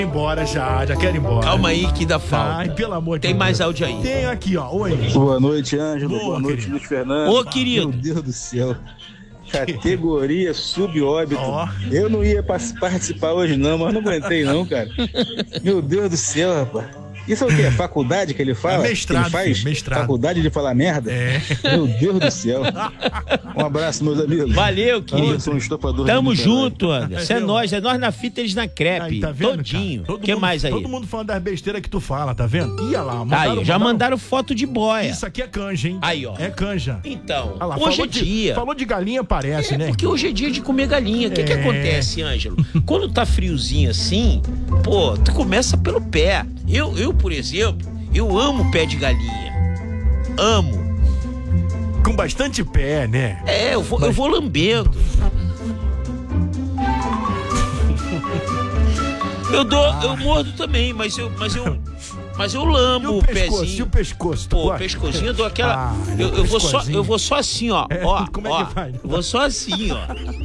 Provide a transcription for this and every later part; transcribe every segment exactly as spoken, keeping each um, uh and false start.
embora já, já quero ir embora. Calma aí que dá falta. Ai, pelo amor de Tem Deus. mais áudio aí. Tem aqui, ó. Oi. Boa noite, Ângelo. Boa, Boa noite, querido. Luiz Fernando. Ô, querido. Meu Deus do céu. Categoria subóbito. Ó. Eu não ia pas- participar hoje não, mas não aguentei não, cara. Meu Deus do céu, rapaz. Isso é o quê? Faculdade que ele fala? É mestrado, Que ele faz? filho, mestrado. Faculdade de falar merda? É. Meu Deus do céu. Um abraço, meus amigos. Valeu, querido. Anderson, estoupador de Tamo Niterói. junto, Anderson. É Valeu. nós, é nós na fita, eles na crepe. Aí, tá vendo, Todinho. cara? O Todo que mundo- mais aí? Todo mundo falando das besteiras que tu fala, tá vendo? Ia lá, Aí, já mandaram foto de boia. Isso aqui é canja, hein? Aí, ó. É canja. Então, Olha lá, hoje falou é de- dia. Falou de galinha, parece, É, né? porque hoje é dia de comer galinha. O que que É. acontece, Ângelo? Quando tá friozinho assim, pô, tu começa pelo pé. Eu, eu, por exemplo, eu amo pé de galinha. Amo. Com bastante pé, né? É, eu vou, eu vou lambendo. Eu dou, eu mordo também, mas eu, mas eu, mas eu E lambo o o pescoço? E pezinho. o pescoço? Tu Pô, o gosta? pescozinho eu dou aquela. Ah, eu, o eu vou só, pescozinho. eu vou só assim, ó. É, ó, como é ó. que faz? Eu vou só assim, ó.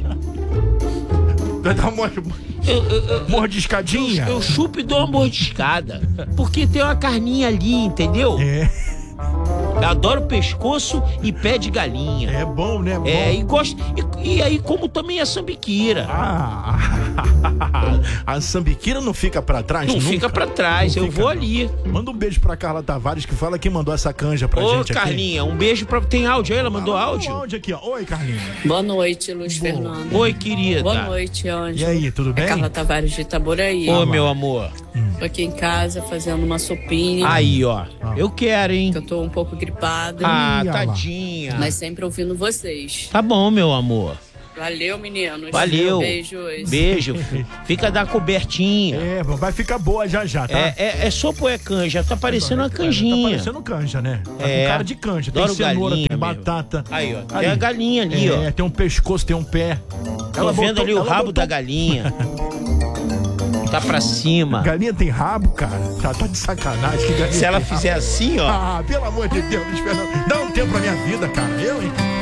Vai dar uma Eu, eu, eu, mordiscadinha? eu chupo e dou uma mordiscada. Porque tem uma carninha ali, entendeu? É, Eu adoro pescoço e pé de galinha. é bom, né? Bom. É, e gosto. E, e aí, como também a sambiquira. Ah, a sambiquira não fica pra trás, Não nunca. fica pra trás, Não eu fica, vou não. ali. Manda um beijo pra Carla Tavares, que fala que mandou essa canja pra Ô, gente aqui. Carlinha, um beijo pra. Tem áudio aí? Ela mandou Ah, áudio? Um áudio aqui, ó. Oi, Carlinha. Boa noite, Luiz Boa. Fernando. Oi, querida. Boa noite, Ângelo. E aí, tudo bem? É Carla Tavares de Itaboraí. Ô, meu amor. Tô aqui em casa fazendo uma sopinha. Aí, ó. Eu quero, hein? Que eu tô um pouco gripada. Ah, Ih, olha lá. tadinha. Mas sempre ouvindo vocês. Tá bom, meu amor. Valeu, meninos. Valeu. Beijos. Beijo. Fica da cobertinha. É, vai ficar boa já já, tá? É, é, é sopa ou é canja? Tá parecendo uma Tá canjinha. parecendo canja, né? Tá É. com cara de canja. Tem Adoro cenoura, galinha tem mesmo. batata. Aí, ó. Tem Ali. a galinha ali, ó. É, tem um pescoço, tem um pé. Tô vendo ali o ela rabo botou- da galinha. Tá pra cima. Galinha tem rabo, cara? Tá, tá de sacanagem. Que galinha Se ela tem rabo. fizer assim, ó. Ah, pelo amor de Deus, Luiz Fernando. Dá um tempo pra minha vida, cara. Eu, hein?